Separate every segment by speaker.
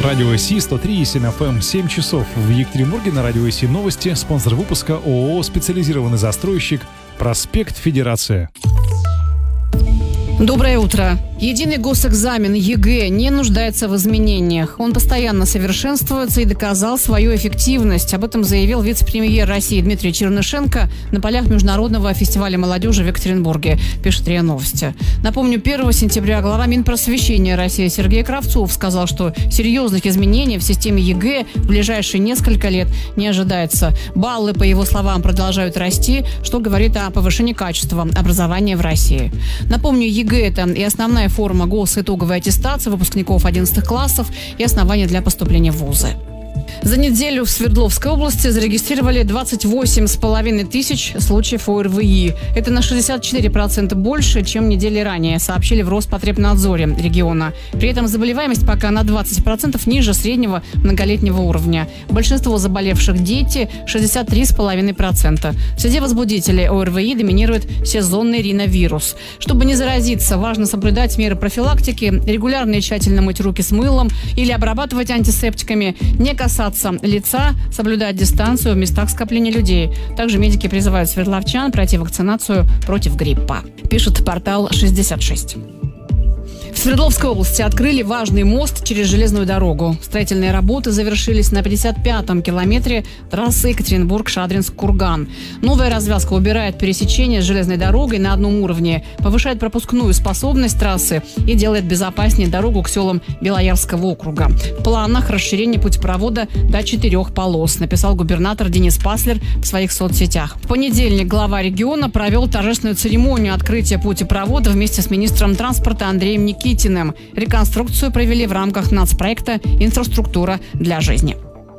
Speaker 1: Радио СИ 103,7 FM, 7 часов в Екатеринбурге. На Радио СИ новости. Спонсор выпуска ООО «Специализированный застройщик», проспект Федерация.
Speaker 2: Доброе утро. Единый госэкзамен ЕГЭ не нуждается в изменениях. Он постоянно совершенствуется и доказал свою эффективность. Об этом заявил вице-премьер России Дмитрий Чернышенко на полях Международного фестиваля молодежи в Екатеринбурге, пишет РИА Новости. Напомню, 1 сентября глава Минпросвещения России Сергей Кравцов сказал, что серьезных изменений в системе ЕГЭ в ближайшие несколько лет не ожидается. Баллы, по его словам, продолжают расти, что говорит о повышении качества образования в России. Напомню, ЕГЭ – это и основная форма госитоговой аттестации выпускников 11 классов и основания для поступления в вузы. За неделю в Свердловской области зарегистрировали 28,5 тысяч случаев ОРВИ. Это на 64% больше, чем недели ранее, сообщили в Роспотребнадзоре региона. При этом заболеваемость пока на 20% ниже среднего многолетнего уровня. Большинство заболевших дети – 63,5%. Среди возбудителей ОРВИ доминирует сезонный риновирус. Чтобы не заразиться, важно соблюдать меры профилактики, регулярно и тщательно мыть руки с мылом или обрабатывать антисептиками, не касаться лица, соблюдать дистанцию в местах скопления людей. Также медики призывают свердловчан пройти вакцинацию против гриппа, пишет портал 66. В Свердловской области открыли важный мост через железную дорогу. Строительные работы завершились на 55-м километре трассы Екатеринбург-Шадринск-Курган. Новая развязка убирает пересечение с железной дорогой на одном уровне, повышает пропускную способность трассы и делает безопаснее дорогу к селам Белоярского округа. В планах расширение путепровода до 4 полос, написал губернатор Денис Паслер в своих соцсетях. В понедельник глава региона провел торжественную церемонию открытия путепровода вместе с министром транспорта Андреем Никитиным. Реконструкцию провели в рамках нацпроекта «Инфраструктура для жизни».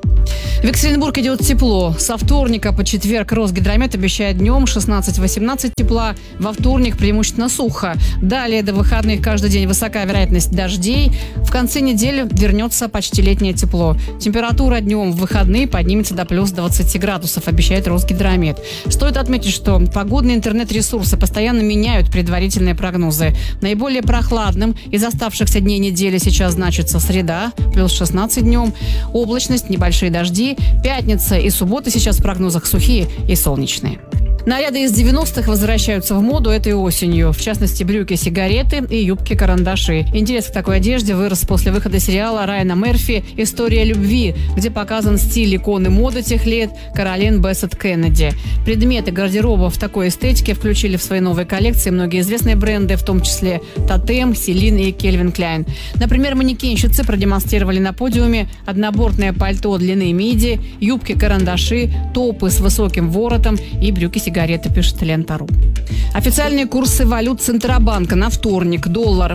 Speaker 2: В Екатеринбург идет тепло. Со вторника по четверг Росгидромет обещает днем 16-18 тепла, во вторник преимущественно сухо. Далее до выходных каждый день высока вероятность дождей. В конце недели вернется почти летнее тепло. Температура днем в выходные поднимется до плюс 20 градусов, обещает Росгидромет. Стоит отметить, что погодные интернет-ресурсы постоянно меняют предварительные прогнозы. Наиболее прохладным из оставшихся дней недели сейчас значится среда, плюс 16 днем, облачность, небольшие дожди. Пятница и суббота сейчас в прогнозах сухие и солнечные. Наряды из 90-х возвращаются в моду этой осенью. В частности, брюки, сигареты и юбки-карандаши. Интерес к такой одежде вырос после выхода сериала Райана Мерфи «История любви», где показан стиль иконы моды тех лет Каролин Бессет Кеннеди. Предметы гардероба в такой эстетике включили в свои новые коллекции многие известные бренды, в том числе Тотем, Селин и Кельвин Кляйн. Например, манекенщицы продемонстрировали на подиуме однобортное пальто длины миди, юбки-карандаши, топы с высоким воротом и брюки-сигареты, пишет Лента.ру. Официальные курсы валют Центробанка на вторник. Доллар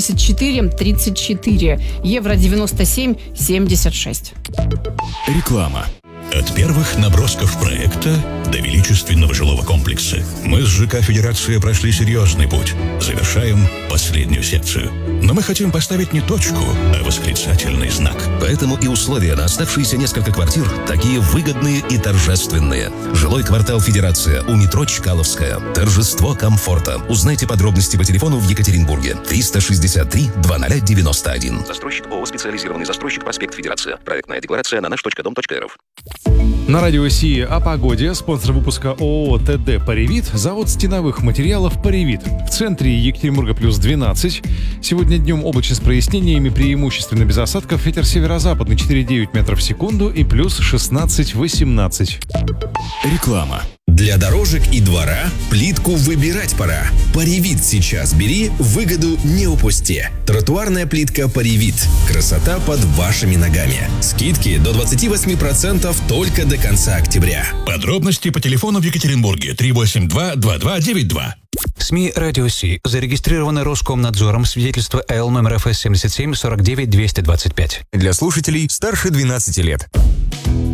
Speaker 2: 84.34, евро 97.76.
Speaker 3: Реклама. От первых набросков проекта до величественного жилого комплекса мы с ЖК «Федерация» прошли серьезный путь. Завершаем последнюю секцию. Но мы хотим поставить не точку, а восклицательный знак.
Speaker 4: Поэтому и условия на оставшиеся несколько квартир такие выгодные и торжественные. Жилой квартал «Федерация» у метро Чкаловская. Торжество комфорта. Узнайте подробности по телефону в Екатеринбурге. 363-2091.
Speaker 5: Застройщик ООО «Специализированный застройщик», проспект Федерация. Проектная декларация на наш.дом.рф.
Speaker 1: На Радио СИ о погоде. Спонсор выпуска ООО «ТД Паревит», завод стеновых материалов «Паревит». В центре Екатеринбурга плюс 12. Сегодня днем облачно с прояснениями, преимущественно без осадков. Ветер северо-западный 4,9 метров в секунду и плюс 16-18.
Speaker 3: Реклама.
Speaker 6: Для дорожек и двора плитку выбирать пора. Паревит сейчас бери, выгоду не упусти. Тротуарная плитка Паревит. Красота под вашими ногами. Скидки до 28% только до конца октября.
Speaker 3: Подробности по телефону в Екатеринбурге 382-2292.
Speaker 7: СМИ «Радио СИ» зарегистрированы Роскомнадзором, свидетельство Л номер ФС 77 49 225.
Speaker 6: Для слушателей старше 12 лет.